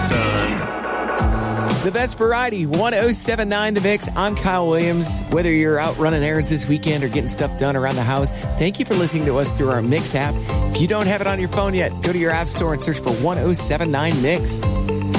son. The best variety, 107.9 The Mix. I'm Kyle Williams. Whether you're out running errands this weekend or getting stuff done around the house, thank you for listening to us through our Mix app. If you don't have it on your phone yet, go to your app store and search for 107.9 Mix.